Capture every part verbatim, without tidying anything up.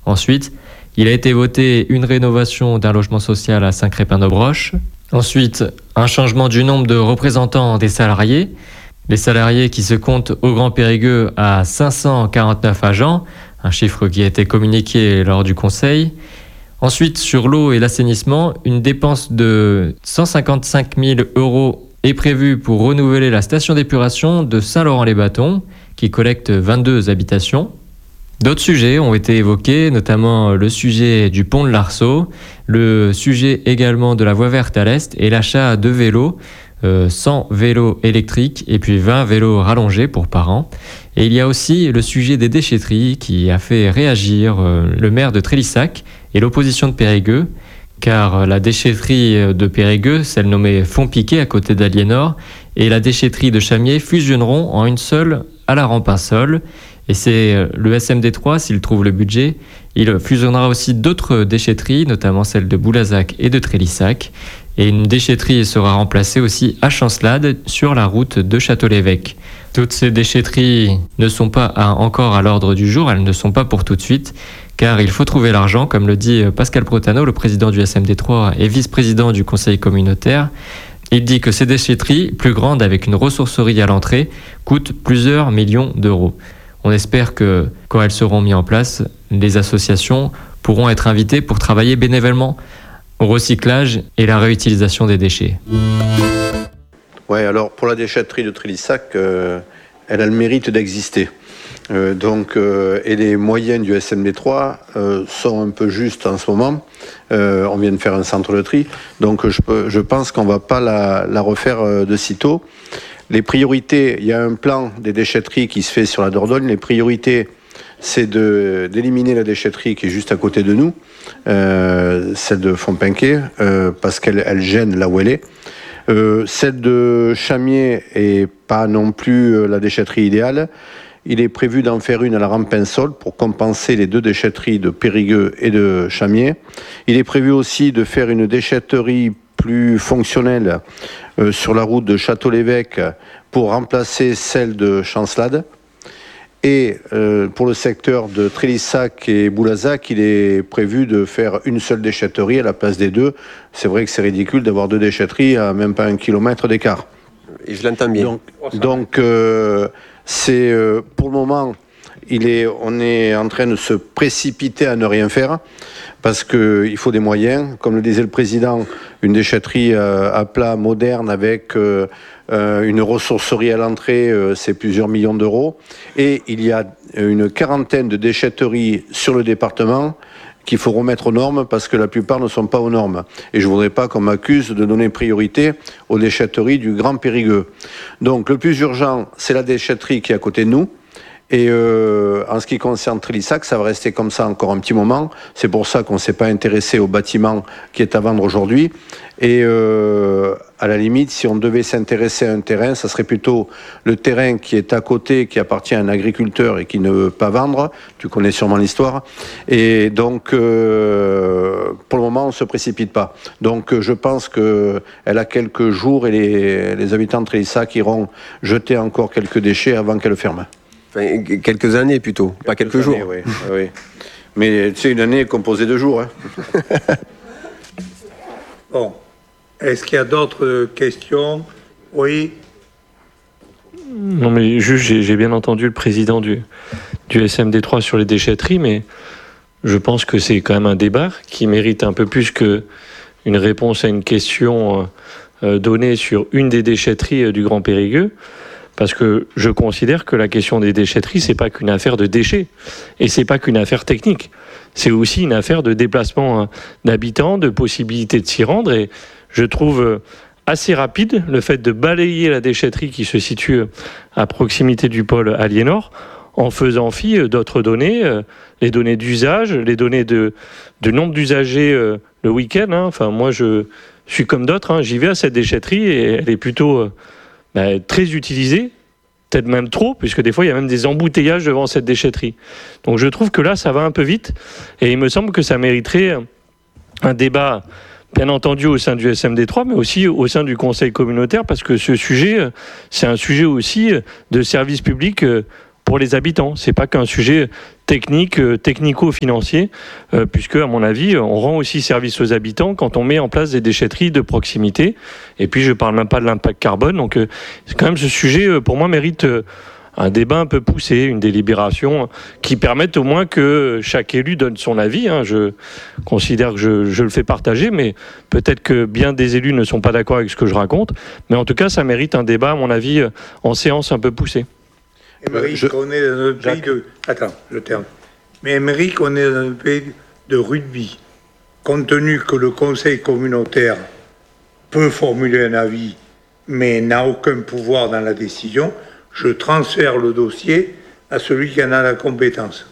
Ensuite, il a été voté une rénovation d'un logement social à Saint-Crépin-d'Aubroche. Ensuite, un changement du nombre de représentants des salariés. Les salariés qui se comptent au Grand Périgueux à cinq cent quarante-neuf agents, un chiffre qui a été communiqué lors du Conseil. Ensuite, sur l'eau et l'assainissement, une dépense de cent cinquante-cinq mille euros est prévue pour renouveler la station d'épuration de Saint-Laurent-les-Bâtons, qui collecte vingt-deux habitations. D'autres sujets ont été évoqués, notamment le sujet du pont de l'Arceau, le sujet également de la voie verte à l'est et l'achat de vélos, euh, cent vélos électriques et puis vingt vélos rallongés pour par an. Et il y a aussi le sujet des déchetteries qui a fait réagir euh, le maire de Trélissac et l'opposition de Périgueux, car la déchetterie de Périgueux, celle nommée Font-Piquet à côté d'Aliénor, et la déchetterie de Chamiers fusionneront en une seule à la Rampansol. Et c'est le S M D trois, s'il trouve le budget, il fusionnera aussi d'autres déchetteries, notamment celles de Boulazac et de Trélissac. Et une déchetterie sera remplacée aussi à Chancelade sur la route de Château-l'Évêque. Toutes ces déchetteries ne sont pas à, encore à l'ordre du jour, elles ne sont pas pour tout de suite, car il faut trouver l'argent, comme le dit Pascal Protano, le président du S M D trois et vice-président du conseil communautaire. Il dit que ces déchetteries, plus grandes avec une ressourcerie à l'entrée, coûtent plusieurs millions d'euros. On espère que, quand elles seront mises en place, les associations pourront être invitées pour travailler bénévolement au recyclage et la réutilisation des déchets. Ouais, alors pour la déchetterie de Trélissac, euh, elle a le mérite d'exister. Euh, donc, euh, et les moyens du S M D trois euh, sont un peu justes en ce moment. Euh, on vient de faire un centre de tri, donc je, peux, je pense qu'on ne va pas la, la refaire euh, de sitôt. Les priorités, il y a un plan des déchetteries qui se fait sur la Dordogne. Les priorités, c'est de, d'éliminer la déchetterie qui est juste à côté de nous, euh, celle de Font-Piquet, euh, parce qu'elle elle gêne là où elle est. Euh, celle de Chamiers est pas non plus euh, la déchetterie idéale. Il est prévu d'en faire une à la Rampansol pour compenser les deux déchetteries de Périgueux et de Chamiers. Il est prévu aussi de faire une déchetterie plus fonctionnelle euh, sur la route de Château-l'Évêque pour remplacer celle de Chancelade. Et euh, pour le secteur de Trélissac et Boulazac, il est prévu de faire une seule déchetterie à la place des deux. C'est vrai que c'est ridicule d'avoir deux déchetteries à même pas un kilomètre d'écart. Et je l'entends bien. Donc, donc euh, c'est euh, pour le moment, il est, on est en train de se précipiter à ne rien faire parce qu'il faut des moyens. Comme le disait le président, une déchetterie euh, à plat moderne avec euh, euh, une ressourcerie à l'entrée, euh, c'est plusieurs millions d'euros. Et il y a une quarantaine de déchetteries sur le département qu'il faut remettre aux normes parce que la plupart ne sont pas aux normes. Et je ne voudrais pas qu'on m'accuse de donner priorité aux déchetteries du Grand Périgueux. Donc le plus urgent, c'est la déchetterie qui est à côté de nous. Et euh, en ce qui concerne Trélissac, ça va rester comme ça encore un petit moment. C'est pour ça qu'on ne s'est pas intéressé au bâtiment qui est à vendre aujourd'hui. Et euh, à la limite, si on devait s'intéresser à un terrain, ça serait plutôt le terrain qui est à côté, qui appartient à un agriculteur et qui ne veut pas vendre. Tu connais sûrement l'histoire. Et donc, euh, pour le moment, on ne se précipite pas. Donc, je pense qu'elle a quelques jours et les, les habitants de Trélissac iront jeter encore quelques déchets avant qu'elle ferme. Enfin, quelques années plutôt, pas quelques, quelques années, jours. Oui, oui. Mais tu sais, une année est composée de jours. Hein. Bon. Est-ce qu'il y a d'autres questions? Oui. Non, mais juste, j'ai, j'ai bien entendu le président du, du S M D trois sur les déchetteries, mais je pense que c'est quand même un débat qui mérite un peu plus qu'une réponse à une question euh, donnée sur une des déchetteries euh, du Grand Périgueux. Parce que je considère que la question des déchetteries, c'est pas qu'une affaire de déchets. Et c'est pas qu'une affaire technique. C'est aussi une affaire de déplacement d'habitants, de possibilité de s'y rendre. Et je trouve assez rapide le fait de balayer la déchetterie qui se situe à proximité du pôle Aliénor en faisant fi d'autres données, les données d'usage, les données de, de nombre d'usagers le week-end. Hein. Enfin, moi, je suis comme d'autres. Hein. J'y vais à cette déchetterie et elle est plutôt... Bah, très utilisé, peut-être même trop, puisque des fois il y a même des embouteillages devant cette déchetterie. Donc je trouve que là ça va un peu vite, et il me semble que ça mériterait un débat, bien entendu au sein du S M D trois, mais aussi au sein du conseil communautaire, parce que ce sujet, c'est un sujet aussi de service public pour les habitants. C'est pas qu'un sujet technique, euh, technico-financier, euh, puisque, à mon avis, on rend aussi service aux habitants quand on met en place des déchetteries de proximité. Et puis, je ne parle même pas de l'impact carbone. Donc, euh, c'est quand même ce sujet, euh, pour moi, mérite euh, un débat un peu poussé, une délibération qui permette au moins que chaque élu donne son avis. Hein. Je considère que je, je le fais partager, mais peut-être que bien des élus ne sont pas d'accord avec ce que je raconte. Mais en tout cas, ça mérite un débat, à mon avis, en séance un peu poussé. Émeric, je... on est dans un pays de... Attends, je termine. Mais Émeric, on est dans un pays de rugby. Compte tenu que le conseil communautaire peut formuler un avis, mais n'a aucun pouvoir dans la décision, je transfère le dossier à celui qui en a la compétence.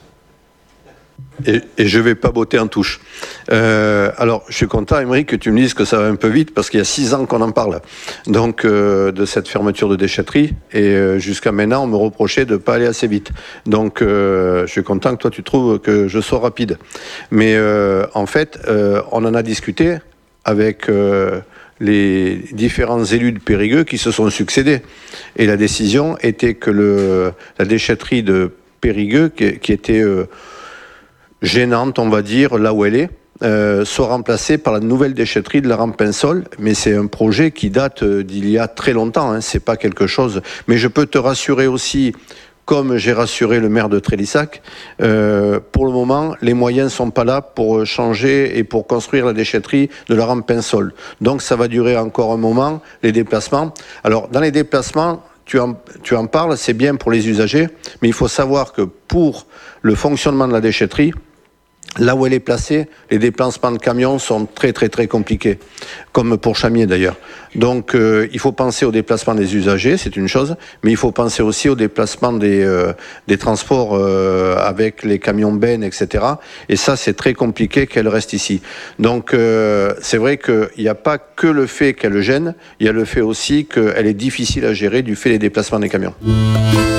Et, et je ne vais pas botter en touche. Euh, alors, je suis content, Émeric, que tu me dises que ça va un peu vite, parce qu'il y a six ans qu'on en parle. Donc, euh, de cette fermeture de déchetterie. Et euh, jusqu'à maintenant, on me reprochait de ne pas aller assez vite. Donc, euh, je suis content que toi, tu trouves que je sois rapide. Mais euh, en fait, euh, on en a discuté avec... Euh, les différents élus de Périgueux qui se sont succédés. Et la décision était que le, la déchetterie de Périgueux, qui, qui était euh, gênante, on va dire, là où elle est, euh, soit remplacée par la nouvelle déchetterie de la Rampensol. Mais c'est un projet qui date d'il y a très longtemps, hein, c'est pas quelque chose... Mais je peux te rassurer aussi... Comme j'ai rassuré le maire de Trélissac, euh, pour le moment, les moyens ne sont pas là pour changer et pour construire la déchetterie de la Rampensol. Donc ça va durer encore un moment, les déplacements. Alors, dans les déplacements, tu en, tu en parles, c'est bien pour les usagers, mais il faut savoir que pour le fonctionnement de la déchetterie, là où elle est placée, les déplacements de camions sont très très très compliqués, comme pour Chamiers d'ailleurs. Donc euh, il faut penser au déplacement des usagers, c'est une chose, mais il faut penser aussi au déplacement des, euh, des transports euh, avec les camions bennes, et cetera. Et ça, c'est très compliqué qu'elle reste ici. Donc euh, c'est vrai qu'il n'y a pas que le fait qu'elle gêne, il y a le fait aussi qu'elle est difficile à gérer du fait des déplacements des camions.